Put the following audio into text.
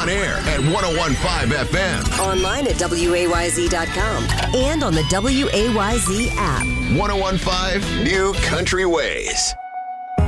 On air at 101.5 FM. Online at WAYZ.com and on the WAYZ app. 101.5 New Country Ways.